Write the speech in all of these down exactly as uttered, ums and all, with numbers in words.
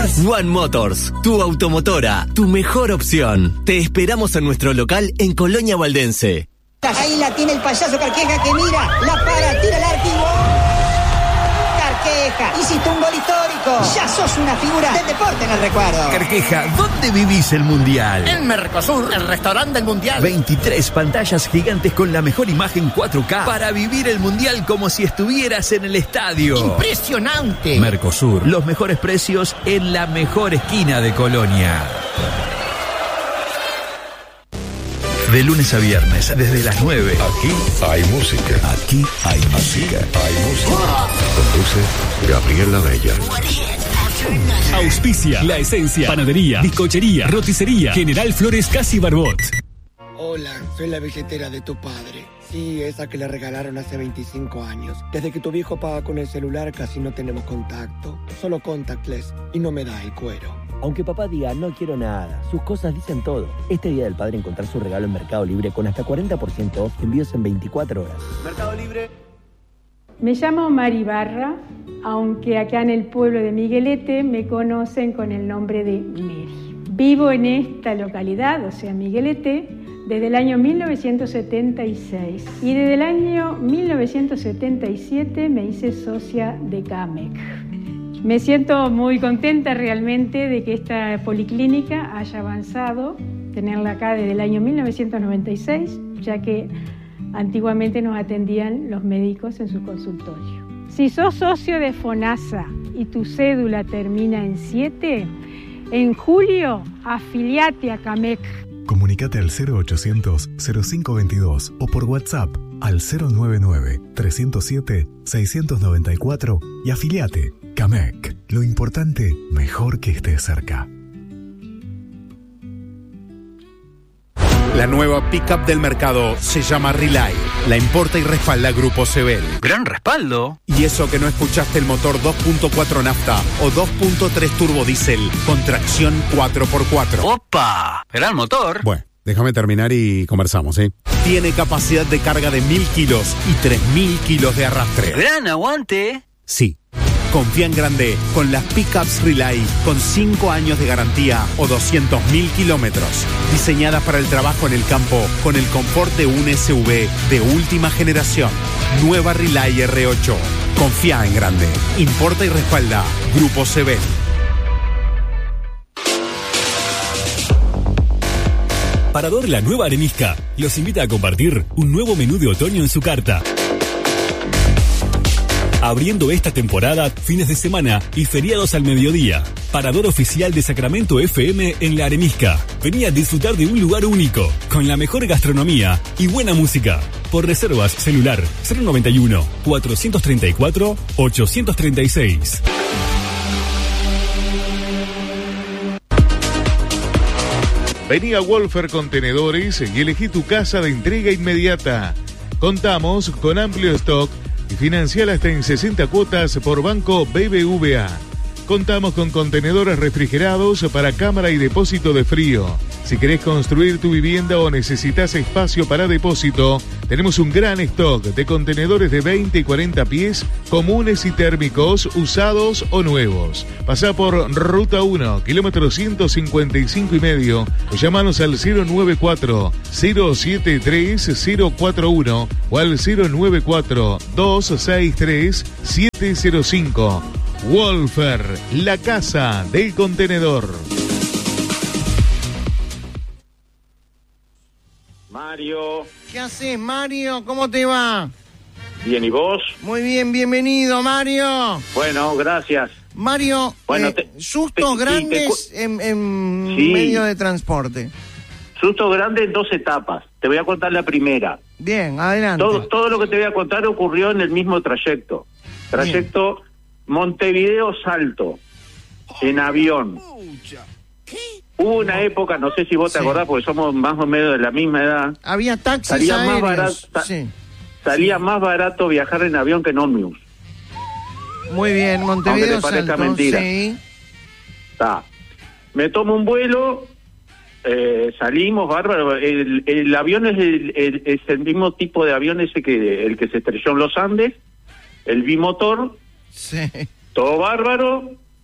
Carquejas. One Motors, tu automotora, tu mejor opción. Te esperamos en nuestro local en Colonia Valdense. Ahí la tiene el payaso Carqueja que mira, la para, tira el arco y ¡gol! Carqueja, hiciste un gol histórico. Ya sos una figura del deporte en el recuerdo. Carqueja, ¿dónde vivís el Mundial? En Mercosur, el restaurante del Mundial. veintitrés pantallas gigantes con la mejor imagen cuatro K para vivir el Mundial como si estuvieras en el estadio. ¡Impresionante! Mercosur, los mejores precios en la mejor esquina de Colonia. De lunes a viernes, desde las nueve. Aquí hay música. Aquí hay música. Hay música. Conduce Gabriela Bella. Auspicia, La Esencia, Panadería, Bizcochería, Roticería, General Flores Casi Barbot. Hola, soy la billetera de tu padre. Sí, esa que le regalaron hace veinticinco años. Desde que tu viejo paga con el celular casi no tenemos contacto. Solo contactless y no me da el cuero. Aunque papá diga no quiero nada, sus cosas dicen todo. Este Día del Padre encontrar su regalo en Mercado Libre con hasta cuarenta por ciento off envíos en veinticuatro horas. Mercado Libre. Me llamo Mari Barra, aunque acá en el pueblo de Miguelete me conocen con el nombre de Mary. Vivo en esta localidad, o sea Miguelete, desde el año mil novecientos setenta y seis y desde el año mil novecientos setenta y siete me hice socia de CAMEC. Me siento muy contenta realmente de que esta policlínica haya avanzado, tenerla acá desde el año mil novecientos noventa y seis, ya que antiguamente nos atendían los médicos en su consultorio. Si sos socio de FONASA y tu cédula termina en siete, en julio afiliate a CAMEC. Comunicate al cero ochocientos cero cinco veintidós o por WhatsApp al cero noventa y nueve trescientos siete seiscientos noventa y cuatro y afiliate. CAMEC. Lo importante, mejor que estés cerca. La nueva pickup del mercado se llama Relay. La importa y respalda Grupo Sebel. ¡Gran respaldo! Y eso que no escuchaste el motor dos punto cuatro nafta o dos punto tres turbo diésel con tracción cuatro por cuatro. ¡Opa! ¡Gran motor! Bueno, déjame terminar y conversamos, ¿eh? Tiene capacidad de carga de mil kilos y tres mil kilos de arrastre. ¡Gran aguante! Sí. Confía en grande con las pickups Relay con cinco años de garantía o doscientos mil kilómetros. Diseñadas para el trabajo en el campo con el confort de un S U V de última generación. Nueva Relay R ocho. Confía en grande. Importa y respalda Grupo Sebel. Parador La Nueva Arenisca los invita a compartir un nuevo menú de otoño en su carta. Abriendo esta temporada, fines de semana y feriados al mediodía. Parador oficial de Sacramento F M en La Arenisca. Vení a disfrutar de un lugar único, con la mejor gastronomía y buena música. Por reservas, celular cero noventa y uno cuatrocientos treinta y cuatro ochocientos treinta y seis. Vení a Wolfer Contenedores y elegí tu casa de entrega inmediata. Contamos con amplio stock y financiar hasta en sesenta cuotas por Banco B B V A. Contamos con contenedores refrigerados para cámara y depósito de frío. Si querés construir tu vivienda o necesitas espacio para depósito, tenemos un gran stock de contenedores de veinte y cuarenta pies, comunes y térmicos, usados o nuevos. Pasá por Ruta uno, kilómetro ciento cincuenta y cinco y medio, o llamanos al cero noventa y cuatro cero siete tres cero cuatro uno o al cero noventa y cuatro dos seis tres siete cero cinco. Wolfer, la casa del contenedor. Mario. ¿Qué haces, Mario? ¿Cómo te va? Bien, ¿y vos? Muy bien, bienvenido, Mario. Bueno, gracias. Mario, bueno, eh, te, sustos te, grandes te, en, en sí. medio de transporte. Sustos grandes en dos etapas. Te voy a contar la primera. Bien, adelante. Todo, todo lo que te voy a contar ocurrió en el mismo trayecto. Trayecto bien. Montevideo-Salto, en avión. Hubo una época, no sé si vos te sí. acordás, porque somos más o menos de la misma edad. Había taxis salía aéreos. Más barato, sí. Salía sí. más barato viajar en avión que en ómnibus. Muy bien, Montevideo Aunque te parezca Salto, mentira. Sí. Está. Me tomo un vuelo, eh, salimos, bárbaro. El, el avión es el, el, es el mismo tipo de avión ese que el que se estrelló en los Andes, el bimotor. Sí. Todo bárbaro.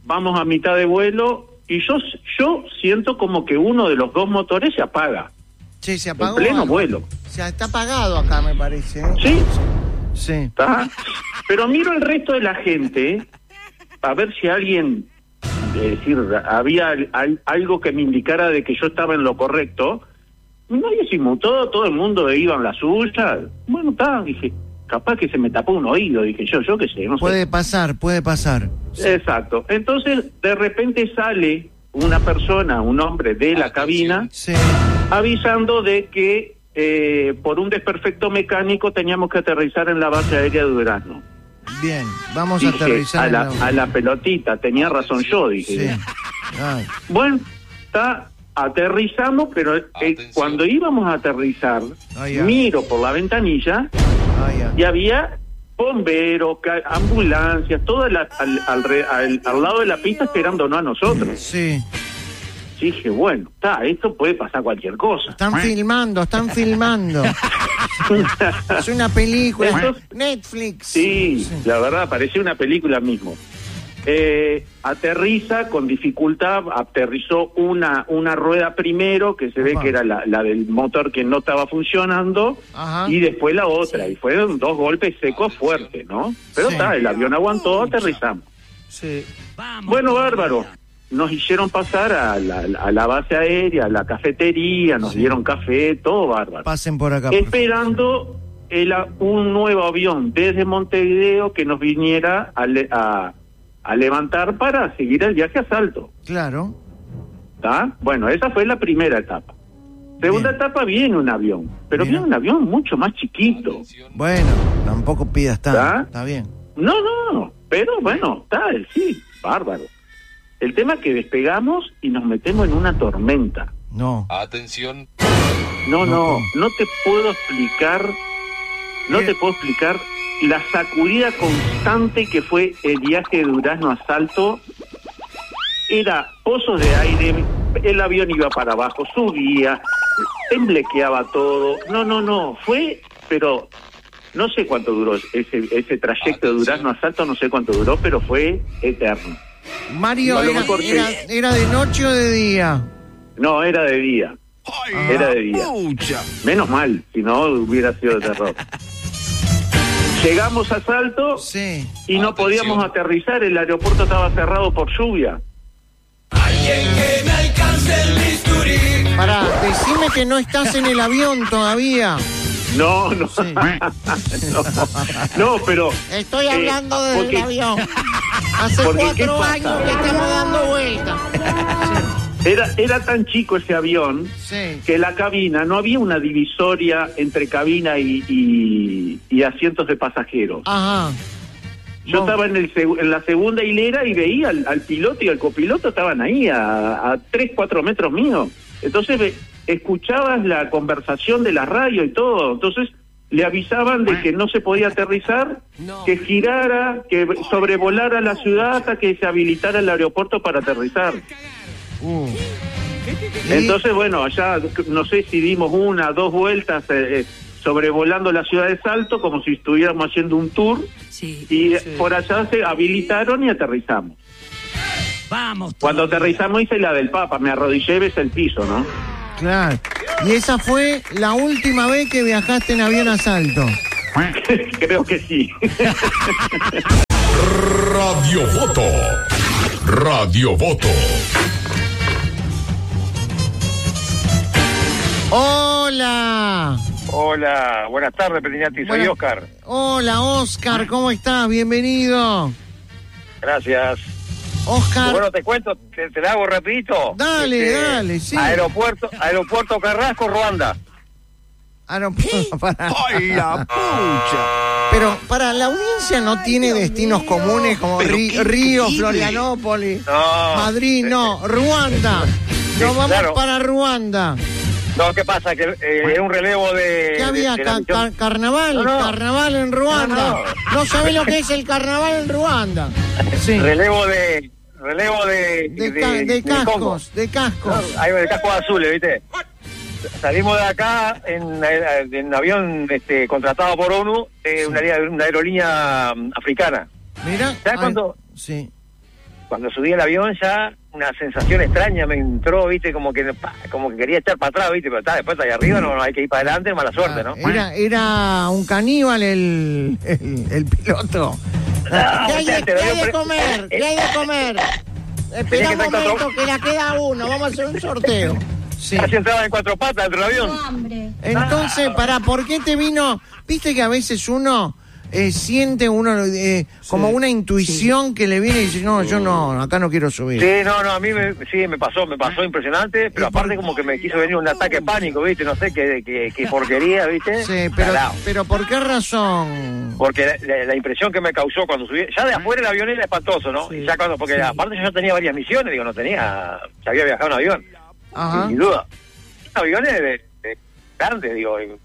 vamos a mitad de vuelo y yo yo siento como que uno de los dos motores se apaga. Sí, se apagó. En pleno algo. vuelo. O sea, está apagado acá, me parece. ¿eh? ¿Sí? Sí. ¿Está? Pero miro el resto de la gente a ver si alguien, es decir, había al, algo que me indicara de que yo estaba en lo correcto. Nadie se inmutó, todo el mundo iba en la suya. Bueno, está, dije, capaz que se me tapó un oído, dije yo, yo qué sé, no Puede sé. pasar, puede pasar. Exacto. Entonces, de repente sale una persona, un hombre de la cabina, sí. avisando de que eh, por un desperfecto mecánico teníamos que aterrizar en la base aérea de Durazno. Bien, vamos Dije, a aterrizar. a la, en la... a la pelotita, tenía razón yo, dije. Sí. Ay. Bueno, está, aterrizamos, pero eh, cuando íbamos a aterrizar, Ay, ya. miro por la ventanilla Ay, ya. y había bomberos, ca- ambulancias, todo la- al, al, re- al- al lado de la pista esperándonos a nosotros. Sí. Dije, bueno, está, esto puede pasar cualquier cosa. Están filmando, están filmando. Es una película. Eso- Netflix. Sí, la verdad, parecía una película mismo. Eh, aterriza con dificultad, aterrizó una una rueda primero, que se ve Opa. que era la, la del motor que no estaba funcionando, Ajá. y después la otra, y fueron dos golpes secos fuertes, ¿no? Pero Sí. está, el avión aguantó, aterrizamos. Sí. Bueno, bárbaro. Nos hicieron pasar a la, a la base aérea, a la cafetería, nos Sí. dieron café, todo bárbaro. Pasen por acá. por favor. Esperando el, a- un nuevo avión desde Montevideo que nos viniera a, le- a, a levantar para seguir el viaje a Salto. Claro. ¿Está? Bueno, esa fue la primera etapa. Segunda Bien. etapa viene un avión, pero Bien. viene un avión mucho más chiquito. Bueno, tampoco pidas tanto. ¿Está? Está bien. No, no, pero bueno, está, el sí, bárbaro. El tema es que despegamos y nos metemos en una tormenta. No. Atención. No, No, no, ¿cómo? no te puedo explicar, no Bien. te puedo explicar la sacudida constante que fue el viaje de Durazno a Salto. Era pozos de aire, el avión iba para abajo, subía, temblequeaba todo. No, no, no, fue, pero no sé cuánto duró ese ese trayecto de Durazno a Salto, no sé cuánto duró, pero fue eterno. Mario, A lo era, mejor sí. era, ¿era de noche o de día? No, era de día. Era de día. Menos mal, si no hubiera sido de terror. Llegamos a Salto Sí. y no podíamos aterrizar, el aeropuerto estaba cerrado por lluvia. Pará, decime que no estás en el avión todavía. No, no. Sí. no, no, pero... Estoy eh, hablando del porque- avión. Hace porque, ¿qué cuatro pasa? años que estamos dando vueltas. Era, era tan chico ese avión Sí. que la cabina, no había una divisoria entre cabina y, y, y asientos de pasajeros. Ajá. Yo No. estaba en, el seg- en la segunda hilera y veía al, al piloto y al copiloto estaban ahí a, a tres, cuatro metros míos. Entonces ve- escuchabas la conversación de la radio y todo. Entonces le avisaban de que no se podía aterrizar, que girara, que sobrevolara la ciudad hasta que se habilitara el aeropuerto para aterrizar. Uh. Y- Entonces, bueno, allá no sé si dimos una, dos vueltas eh, eh, sobrevolando la ciudad de Salto como si estuviéramos haciendo un tour. Sí. Y eh, por allá se habilitaron y aterrizamos. Vamos. Cuando aterrizamos hice la del Papa, me arrodillé y besé el piso, ¿no? Claro. Y esa fue la última vez que viajaste en avión a Salto. Creo que sí. Radio Voto. Radio Voto. Hola. Hola, buenas tardes, Petinati, soy Buenas- Oscar. Hola, Oscar, ¿cómo estás? Bienvenido. Gracias. Oscar. Bueno, te cuento, te, te la hago rapidito. Dale, dale, sí. Aeropuerto, Aeropuerto Carrasco, Ruanda. Aeropuerto, para. ¡Ay, la pucha! Pero para la audiencia no tiene destinos comunes como Pero Ri- qué Río, increíble. Florianópolis, No. Madrid, no, Ruanda. Sí, Nos vamos claro. para Ruanda. No, ¿qué pasa? Que eh, es un relevo de... ¿Qué había? de- de la Ca- misión. car- carnaval, No, no. carnaval en Ruanda. No, No, no. sabés lo que es el carnaval en Ruanda. Sí. Relevo de... Relevo de... De, ca- de Congo. cascos, de cascos. Ahí de cascos azules, ¿viste? Salimos de acá en, en un avión este, contratado por ONU, de una, aer- una aerolínea mm, africana. Mira. ¿Sabes cuánto? Sí. cuando subí al avión ya una sensación extraña me entró, viste, como que pa, como que quería echar para atrás, viste, pero está, después ahí arriba no, no hay que ir para adelante, mala suerte, ¿no? Era, era un caníbal el, el, el piloto. No, ¿Qué hay de, o sea, te qué lo hay digo de por- comer? ¿Qué hay de comer? Espera un que estar momento, cuatro- que la queda uno. Vamos a hacer un sorteo. Sí. Casi entraba en cuatro patas dentro del avión. hambre. Entonces, para, ¿por qué te vino? Viste que a veces uno eh, siente uno eh, como una intuición que le viene y dice, no, yo no, acá no quiero subir. Sí, no, no, a mí me, sí, me pasó, me pasó impresionante, pero aparte como que me quiso venir un ataque de pánico, viste, no sé qué, qué, qué porquería, viste. Sí, pero, Tarao. pero ¿por qué razón? Porque la, la- la impresión que me causó cuando subí, ya de afuera el avión era espantoso, ¿no? Y ya cuando, porque aparte yo ya tenía varias misiones, digo, no tenía, ya había viajado en avión, Ajá. sin duda. Aviones de, de grandes, digo, y-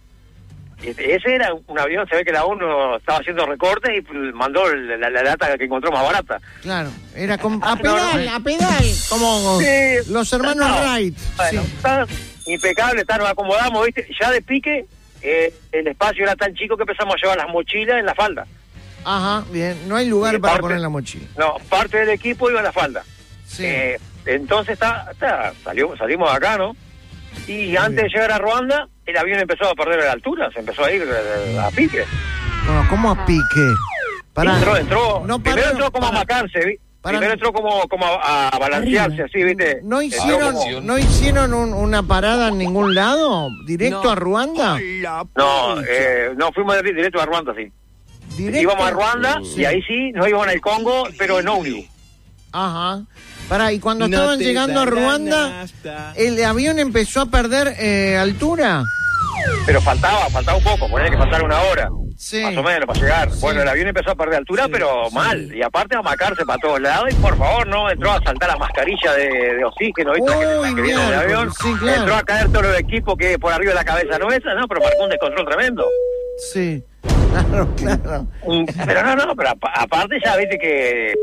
y ese era un avión, se ve que la ONU estaba haciendo recortes y mandó la, la, la data que encontró más barata. Claro, era con, Ah, a pedal, a pedal, como Sí. los hermanos No. Wright. Bueno, Sí. está impecable, está, nos acomodamos, ¿viste? Ya de pique, eh, el espacio era tan chico que empezamos a llevar las mochilas en la falda. Ajá, bien, no hay lugar Y para parte- poner la mochila. No, parte del equipo iba en la falda. Sí. Eh, entonces está, está, salió, salimos de acá, ¿no? Y antes de llegar a Ruanda, el avión empezó a perder la altura, se empezó a ir eh, a pique. No, ¿cómo a pique? Pará. Entró, entró, No, primero pará, entró como pará. a macarse, ¿vi? Pará. Primero entró como, como a, a balancearse, así, ¿viste? ¿No Entró hicieron, como- ¿no hicieron un- una parada en ningún lado? ¿Directo a Ruanda? No, eh, no, fuimos de- directo a Ruanda, sí. ¿Directo? Íbamos a Ruanda Sí. y ahí sí, nos íbamos al Congo, pero en ómnibus. Ajá. Pará, y cuando No estaban te llegando a darán Ruanda, ¿el avión empezó a perder eh, altura? Pero faltaba, faltaba un poco, ponía que faltar una hora. Sí. Más o menos para llegar. Bueno, el avión empezó a perder altura, pero mal. Y aparte a macarse para todos lados. Y por favor, no entró a saltar la mascarilla de, de oxígeno, ¿viste? que, Uy, que viene del miércoles, avión. sí, claro. Entró a caer todo el equipo que por arriba de la cabeza nuestra, ¿no? Pero marcó un descontrol tremendo. Sí, claro, claro. Un- Pero no, no, pero apa- aparte ya viste que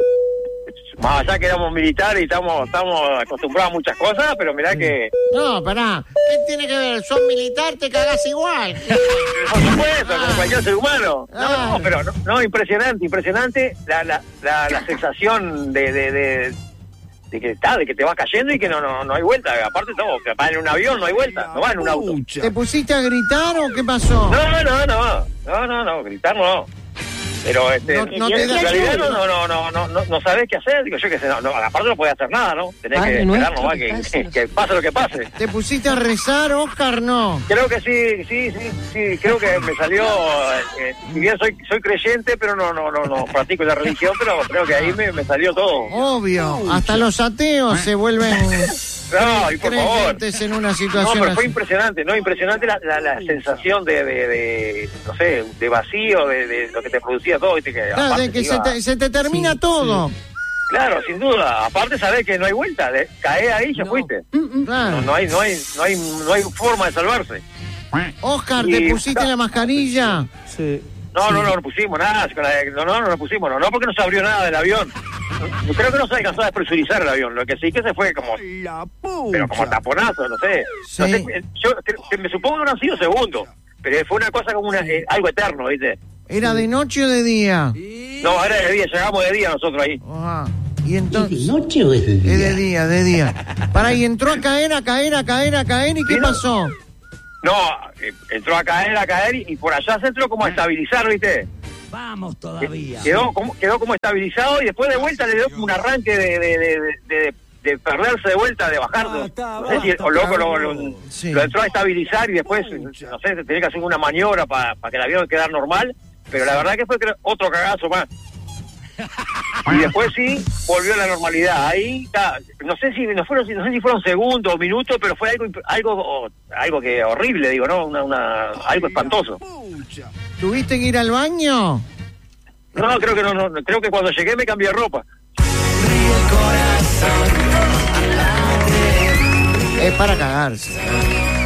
más allá que éramos militares y estamos, estamos acostumbrados a muchas cosas, pero mirá que No, pará. ¿Qué tiene que ver? Sos militar, te cagás igual. por supuesto, como cualquier ser humano. No, Claro. no, pero no, no, impresionante, impresionante la, la, la, la sensación de, de, de, de que está, de que te vas cayendo y que no, no, no hay vuelta. Aparte todo, que va en un avión no hay vuelta, no va en un auto. ¿Te pusiste a gritar o qué pasó? No, no, no, no, no, no, no, gritar no. Pero este, No- no te en da realidad ayuda. no, no, no, no, no, no sabés qué hacer, digo yo que sé, no, no, aparte no podés hacer nada, ¿no? Tenés Padre que esperar nuestro, nomás que que, estás que, que pase lo que pase. ¿Te pusiste a rezar, Oscar? No. Creo que sí, sí, sí, sí, creo que me salió, eh, si bien soy soy creyente, pero no no no no practico la religión, pero creo que ahí me, me salió todo. Obvio, hasta los ateos se vuelven No, y por favor. creyentes en una No, situación pero fue así. impresionante, ¿no? Impresionante la, la, la sensación de, de, de, no sé, de vacío, de, de lo que te producía todo, ¿viste? Que Claro, aparte de que te se iba- te, se te termina todo. Claro, sin duda. Aparte sabés que no hay vuelta, de, caes ahí y ya fuiste. Claro. No, no hay, no hay, no hay, no hay forma de salvarse. Oscar, ¿te Y- pusiste la mascarilla? Sí. No, no, no, no pusimos nada, con la- no, no, no, no pusimos, no, no, porque no se abrió nada del avión. Yo creo que no se alcanzó a despresurizar el avión, lo que sí que se fue como, pero como taponazo, no sé. No Sí. sé, yo creo que me supongo que no han sido segundos, pero fue una cosa como una, eh, algo eterno, ¿viste? ¿Era de noche o de día? No, era de día, llegamos de día nosotros ahí. Ajá. Y entonces... ¿Es de noche o es de día? Es de día, de día. Para, y entró a caer, a caer, a caer, a caer, ¿y qué Sí, no. pasó? No, eh, entró a caer, a caer y, y por allá se entró como a estabilizar, ¿viste? Vamos todavía. Quedó como, quedó como estabilizado y después de vuelta le dio como un arranque de, de, de, de, de perderse de vuelta, de bajar. No, no sé si o loco lo, lo, lo entró a estabilizar y después, no sé, tenía que hacer una maniobra para que el avión quedara normal, pero la verdad que fue cre- otro cagazo más. Y después sí, volvió a la normalidad. Ahí está, no sé si no fueron, no sé si fueron segundos o minutos, pero fue algo imp- algo algo que horrible, digo, ¿no? Una, una algo espantoso. ¿Tuviste que ir al baño? No, creo que no, no, creo que cuando llegué me cambié de ropa. Es para cagarse.